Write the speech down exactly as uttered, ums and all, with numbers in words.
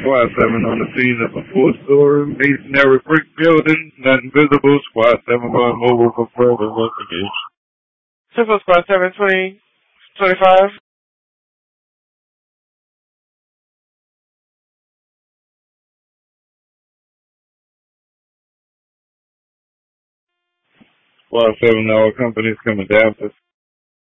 Squad seven on the scene of a four-story masonry brick building, nothing visible. Squad seven going mobile for further investigation. Simple Squad seven, twenty, twenty-five. Squad seven, our company's coming down to